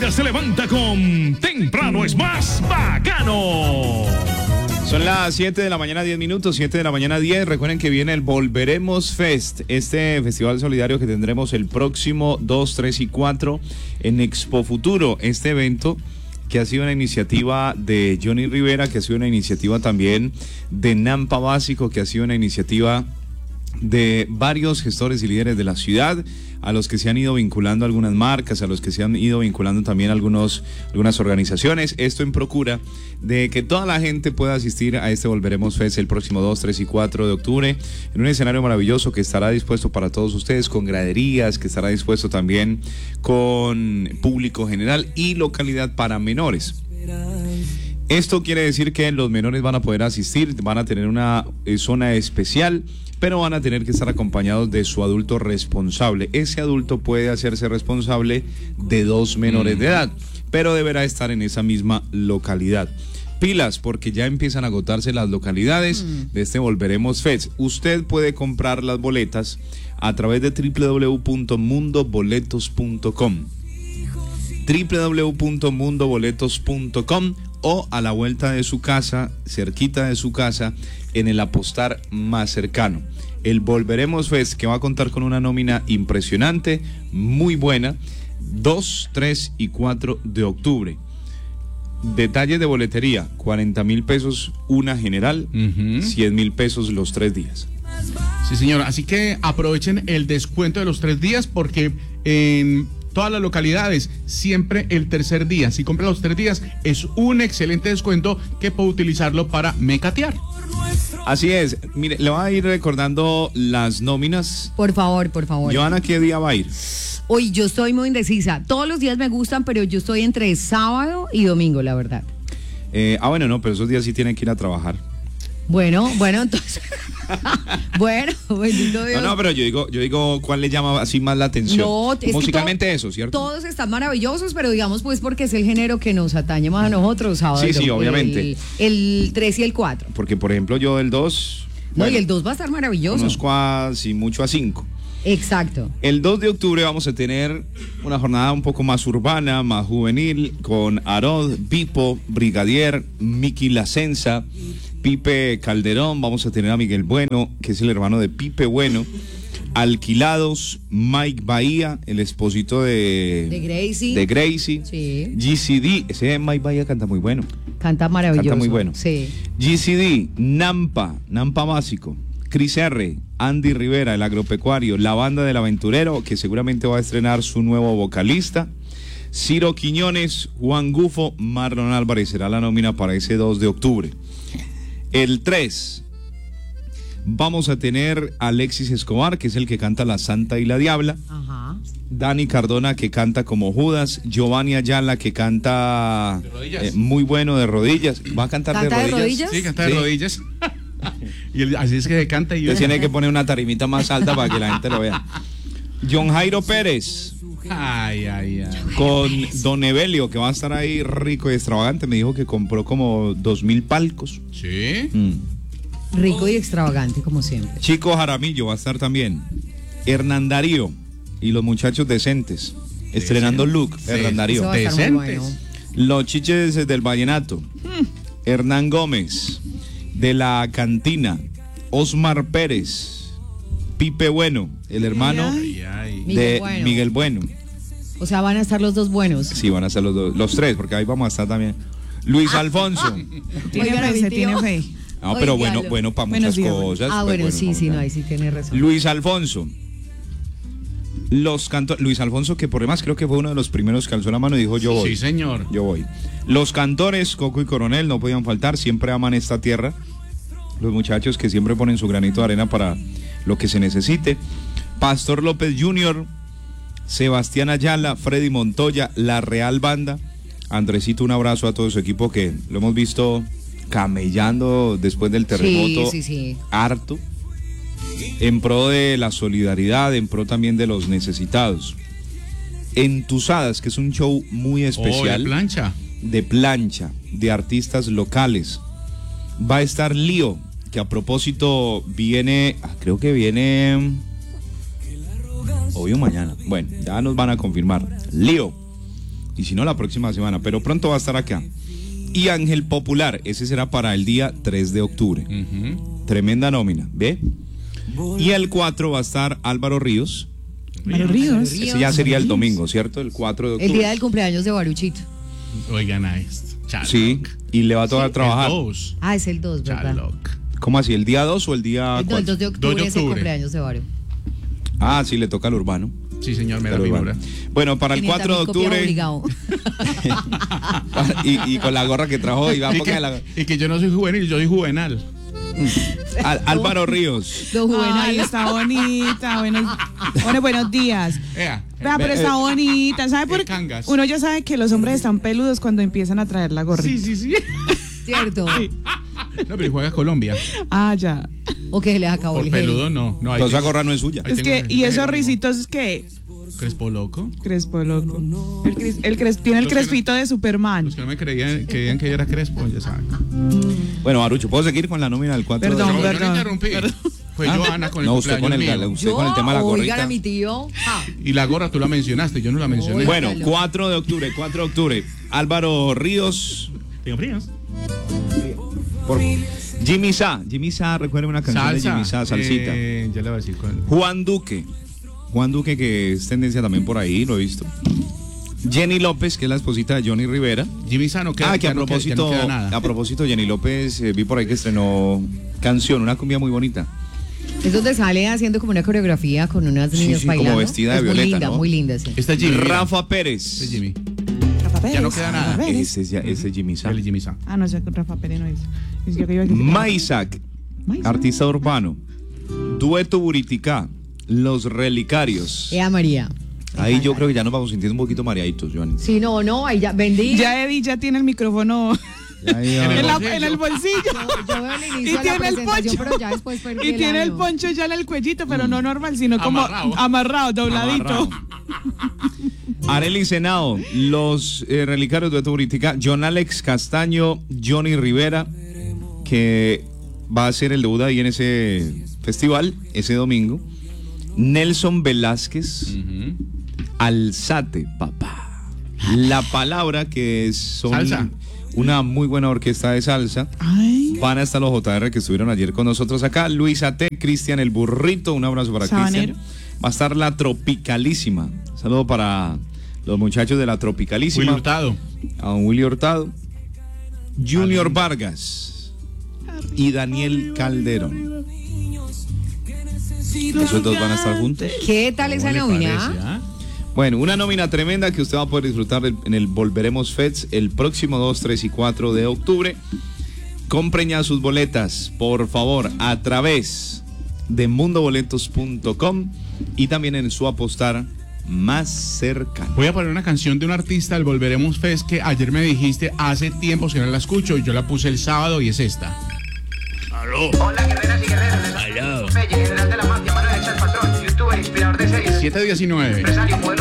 vida se levanta con Temprano es más bacano. Son las 7 de la mañana, 10 minutos, 7 de la mañana, 10. Recuerden que viene el Volveremos Fest, este festival solidario que tendremos el próximo 2, 3 y 4 en Expo Futuro. Este evento que ha sido una iniciativa de Johnny Rivera, que ha sido una iniciativa también de Nampa Básico, que ha sido una iniciativa de varios gestores y líderes de la ciudad, a los que se han ido vinculando algunas marcas, a los que se han ido vinculando también algunas organizaciones. Esto en procura de que toda la gente pueda asistir a este Volveremos Fest el próximo 2, 3 y 4 de octubre, en un escenario maravilloso que estará dispuesto para todos ustedes, con graderías, que estará dispuesto también con público general y localidad para menores. Esto quiere decir que los menores van a poder asistir, van a tener una zona especial, pero van a tener que estar acompañados de su adulto responsable. Ese adulto puede hacerse responsable de 2 menores de edad, pero deberá estar en esa misma localidad. Pilas, porque ya empiezan a agotarse las localidades de este Volveremos Fest. Usted puede comprar las boletas a través de www.mundoboletos.com www.mundoboletos.com o a la vuelta de su casa, cerquita de su casa, en el apostar más cercano. El Volveremos Fest, que va a contar con una nómina impresionante, muy buena, 2, 3 y 4 de octubre. Detalles de boletería: 40,000 pesos una general, 100,000 pesos los 3 días. Sí, señor, así que aprovechen el descuento de los 3 días, porque en todas las localidades, siempre el tercer día, si compra los 3 días, es un excelente descuento que puede utilizarlo para mecatear. Así es. Mire, le voy a ir recordando las nóminas. Por favor, por favor. Johanna, ¿qué día va a ir? Hoy yo estoy muy indecisa. Todos los días me gustan, pero yo estoy entre sábado y domingo, la verdad. Bueno, no, pero esos días sí tienen que ir a trabajar. Bueno, entonces. Bueno, bendito Dios. No, pero yo digo, ¿cuál le llama así más la atención? No, es musicalmente que eso, ¿cierto? Todos están maravillosos, pero digamos pues porque es el género que nos atañe más a nosotros, sábado. Sí, obviamente. El 3 y el 4. Porque, por ejemplo, yo el 2... No, y el 2 va a estar maravilloso. Conozco a, si mucho, a 5. Exacto. El 2 de octubre vamos a tener una jornada un poco más urbana, más juvenil, con Arod, Bipo, Brigadier, Miki Lacenza, Pipe Calderón. Vamos a tener a Miguel Bueno, que es el hermano de Pipe Bueno. Alquilados, Mike Bahía, el esposito de Gracie. Sí. GCD, ese Mike Bahía canta muy bueno. Canta maravilloso. Canta muy bueno. Sí. GCD, Nampa Básico, Cris R, Andy Rivera, el agropecuario, la banda del aventurero, que seguramente va a estrenar su nuevo vocalista, Ciro Quiñones, Juan Gufo, Marlon Álvarez será la nómina para ese 2 de octubre. El 3, vamos a tener a Alexis Escobar, que es el que canta La Santa y la Diabla. Ajá. Dani Cardona, que canta como Judas. Giovanni Ayala, que canta muy bueno de rodillas. ¿Va a cantar de rodillas? Sí, canta de rodillas. Y así es que se canta. Y tiene que poner una tarimita más alta para que la gente lo vea. John Jairo Pérez. Ay. Con Don Evelio, que va a estar ahí rico y extravagante. Me dijo que compró como 2,000 palcos. Sí. Rico y extravagante, como siempre. Chico Jaramillo va a estar también. Hernán Darío y los muchachos decentes. Estrenando look, Hernán Darío. Decentes. Bueno. Los chiches del vallenato. Hernán Gómez, de la cantina. Osmar Pérez. Pipe Bueno, el hermano de Miguel Bueno. O sea, van a estar los dos buenos. Sí, van a estar los 3, porque ahí vamos a estar también. Luis Alfonso. Tiene fe. No, pero bueno para muchas cosas. Bueno, sí, no, ahí sí tiene razón. Luis Alfonso. Luis Alfonso, que por demás creo que fue uno de los primeros que alzó la mano y dijo: yo voy. Sí, señor. Yo voy. Los cantores, Coco y Coronel, no podían faltar, siempre aman esta tierra. Los muchachos que siempre ponen su granito de arena para lo que se necesite. Pastor López Jr., Sebastián Ayala, Freddy Montoya, La Real Banda. Andresito, un abrazo a todo su equipo que lo hemos visto camellando después del terremoto. Sí. Harto. En pro de la solidaridad, en pro también de los necesitados. Entusadas, que es un show muy especial. De plancha, de artistas locales. Va a estar Lío, que a propósito viene, creo que viene hoy o mañana. Bueno, ya nos van a confirmar. Lío, y si no, la próxima semana, pero pronto va a estar acá. Y Ángel Popular, ese será para el día 3 de octubre. Tremenda nómina, ¿ve? Y el 4 va a estar Álvaro Ríos. Álvaro Ríos. Ese ya sería el domingo, ¿cierto? El 4 de octubre. El día del cumpleaños de Baruchito. Oigan a esto. Chaloc. Sí, y le va a tocar trabajar. El 2. Ah, es el 2, ¿verdad? Chaloc. ¿Cómo así? ¿El día 2 o el día No, el 2 de 2 octubre de es el octubre. cumpleaños de Baru. Ah, sí, le toca al urbano. Sí, señor, me da Al urbano. figura. Bueno, para el 4 de 500.000 copias octubre. obligado. y con la gorra que trajo, y va a poner Y que yo no soy juvenil, yo soy juvenal. Álvaro Ríos. Don Juvenal. Ay, está bonita. Buenos días. Vea, Pero está bonita. ¿Sabe por qué? cangas. Uno ya sabe que los hombres están peludos cuando empiezan a traer la gorrita. Sí. ¿Cierto? No, pero juega Colombia. Ah, ya. O que se les acabó Por el gel. peludo no. Ahí Entonces esa tengo- gorra no es suya. ahí Es tengo que, el- ¿y esos el- risitos qué? Crespo loco. Crespo loco. Tiene el Los que crespito de Superman. Los que no me creían que yo era Crespo, ya saben. Bueno, Barucho, ¿puedo seguir con la nómina del 4 Perdón, de Yo perdón. no interrumpí. Fue Joana con el No, usted con el, cumpleaños mío. usted con el tema de la Oigan gorrita. a mi tío. Ah, Y la gorra tú la mencionaste, yo no la mencioné. Bueno, Óigalo. 4 de octubre. Álvaro Ríos. Tengo fríos. Por Jimmy Sa, recuerden una canción de Jimmy Sa, salsita. Ya le voy a decir cuál. Juan Duque, que es tendencia también por ahí, lo he visto. Jenny López, que es la esposita de Johnny Rivera. Jimmy Sano queda, Que a ya no queda- ya propósito, no queda nada. a propósito, Jenny López, vi por ahí que estrenó canción, una cumbia muy bonita. es donde sale haciendo como una coreografía con unas Sí, niñas sí, como bailando. vestida de Es violeta, muy linda, ¿no? muy linda, sí. Este es Jimmy. mira. Rafa Pérez. Este es Jimmy. Rafa Pérez. Ya no queda nada. Rafa Pérez. Ese es Jimmy Sa. Él es Jimmy Sano. Ah, no, Rafa Pérez no es. Es que iba a decir- Maisac, Maisac. artista urbano. Dueto Buriticá, Los Relicarios. Ea María. Ahí yo creo que ya nos vamos sintiendo un poquito mareaditos, Joan. Sí, no, ahí ya vendí. Ya Eddie ya tiene el micrófono el en el bolsillo. Yo veo el Y inicio de la tiene el presentación, poncho. pero ya después perdí Y tiene el ánimo. poncho ya en el cuellito, pero no normal, sino como Amarrado. amarrado, dobladito. Amarrado. Arely Senado, Los Relicarios, Dueto Buriticá, John Alex Castaño, Johnny Rivera, que va a ser el debut ahí en ese festival, ese domingo. Nelson Velázquez, Alzate, papá. La Palabra, que son Salsa. una muy buena orquesta de salsa. Ay, Van a estar los JR que estuvieron ayer con nosotros acá. Luis Ate, Cristian el Burrito, un abrazo para Sabanero. Cristian. Va a estar la Tropicalísima. Saludo para los muchachos de la Tropicalísima. Willy Hurtado. A don Willy Hurtado. Junior Vargas y Daniel Calderón. Esos dos van a estar juntos. ¿Qué tal esa ¿Cómo le nómina? parece, ah? Bueno, una nómina tremenda que usted va a poder disfrutar en el Volveremos Fest el próximo 2, 3 y 4 de octubre. Compren ya sus boletas, por favor, a través de mundoboletos.com y también en su apostar más cercano. Voy a poner una canción de un artista del Volveremos Fest que ayer me dijiste hace tiempo que no la escucho y yo la puse el sábado y es esta. Hola guerreras y guerreros. Pelle, general de la mafia, mano derecha al patrón, youtuber, inspirador de series, 719. empresario, modelo